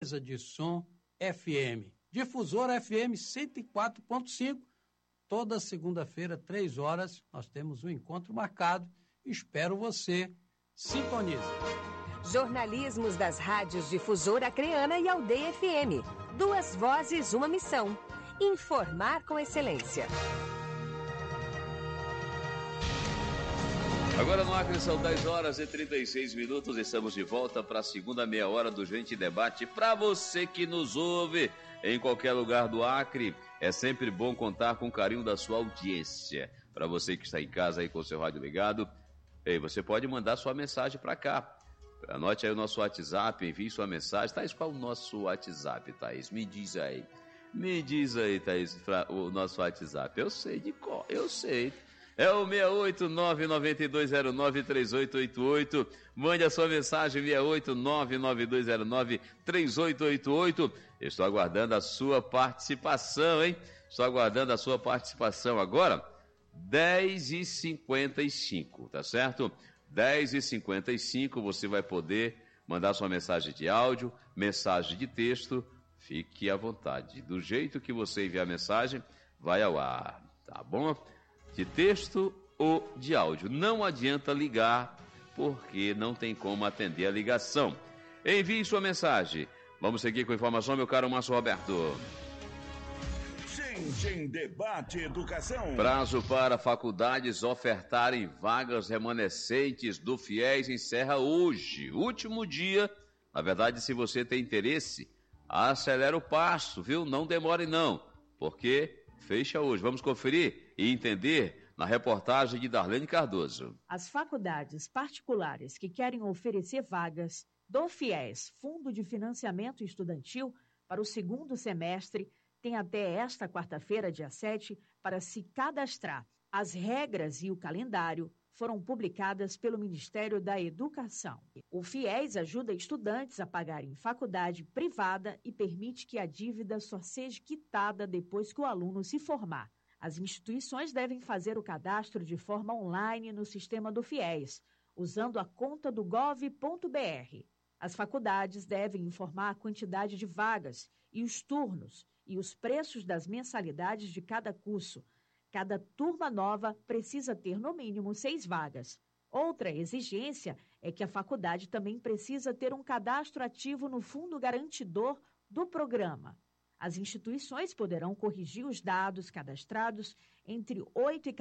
mesa de som FM. Difusora FM 104.5. Toda segunda-feira, 3 horas, nós temos um encontro marcado. Espero você. Sintonize. Jornalismos das rádios Difusora Acreana e Aldeia FM. 2 vozes, uma missão. Informar com excelência. Agora no Acre são 10 horas e 36 minutos. Estamos de volta para a segunda meia hora do Gente Debate. Para você que nos ouve em qualquer lugar do Acre, é sempre bom contar com o carinho da sua audiência. Para você que está em casa aí com o seu rádio ligado, você pode mandar sua mensagem para cá. Anote aí o nosso WhatsApp, envie sua mensagem. Thaís, qual é o nosso WhatsApp, Thaís? Me diz aí, Thaís, o nosso WhatsApp. Eu sei de qual, eu sei. É o 68992093888. Mande a sua mensagem, 68992093888. Estou aguardando a sua participação, hein? Estou aguardando a sua participação agora. 10h55, tá certo? 10h55 você vai poder mandar sua mensagem de áudio, mensagem de texto. Fique à vontade. Do jeito que você enviar a mensagem, vai ao ar, tá bom? De texto ou de áudio. Não adianta ligar, porque não tem como atender a ligação. Envie sua mensagem. Vamos seguir com a informação, meu caro Márcio Roberto. Gente em Debate Educação. Prazo para faculdades ofertarem vagas remanescentes do FIES encerra hoje. Último dia. Na verdade, se você tem interesse, acelera o passo, viu? Não demore não, porque fecha hoje. Vamos conferir e entender na reportagem de Darlene Cardoso. As faculdades particulares que querem oferecer vagas do FIES, Fundo de Financiamento Estudantil, para o segundo semestre, têm até esta quarta-feira, dia 7, para se cadastrar. As regras e o calendário foram publicadas pelo Ministério da Educação. O FIES ajuda estudantes a pagarem faculdade privada e permite que a dívida só seja quitada depois que o aluno se formar. As instituições devem fazer o cadastro de forma online no sistema do FIES, usando a conta do gov.br. As faculdades devem informar a quantidade de vagas e os turnos e os preços das mensalidades de cada curso. Cada turma nova precisa ter no mínimo 6 vagas. Outra exigência é que a faculdade também precisa ter um cadastro ativo no fundo garantidor do programa. As instituições poderão corrigir os dados cadastrados entre 8 e